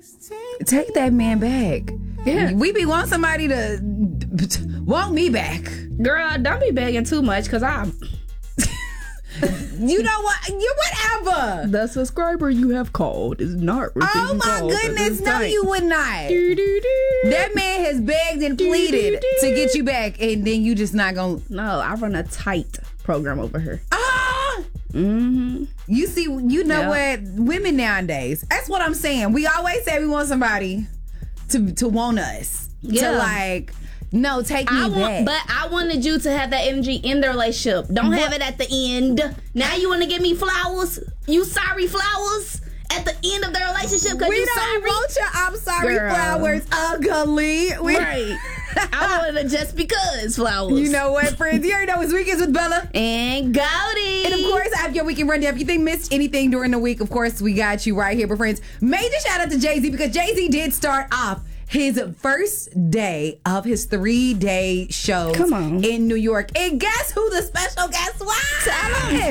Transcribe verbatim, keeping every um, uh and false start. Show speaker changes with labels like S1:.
S1: take that man back.
S2: Yeah.
S1: We be want somebody to want me back.
S2: Girl, don't be begging too much, because I'm...
S1: You know what? You whatever.
S2: The subscriber you have called is not receiving
S1: Oh my
S2: calls at
S1: goodness,
S2: this
S1: no
S2: time.
S1: you would not.
S2: Do, do, do.
S1: That man has begged and pleaded to get you back, and then you just not gonna...
S2: No, I run a tight program over here.
S1: Ah!
S2: Mm-hmm.
S1: You see, you know
S2: Yeah.
S1: what? Women nowadays, that's what I'm saying. We always say we want somebody to to want us.
S2: Yeah.
S1: To like, no, take me
S2: I
S1: back.
S2: want, but I wanted you to have that energy in the relationship. Don't have it at the end. Now you want to give me flowers? You sorry flowers at the end of the relationship because
S1: we
S2: you
S1: don't
S2: sorry?
S1: want your I'm sorry
S2: Girl.
S1: flowers ugly. We,
S2: Right. I wanted a just because flowers.
S1: You know what, friends? You already know it's Weekends with Bella.
S2: And Goldie.
S1: And of course, I have your weekend rundown. If you think missed anything during the week, of course, we got you right here. But friends, major shout out to Jay-Z, because Jay-Z did start off his first day of his three-day show
S2: Come on.
S1: in New York. And guess who the special guest was?
S2: Tell 'em.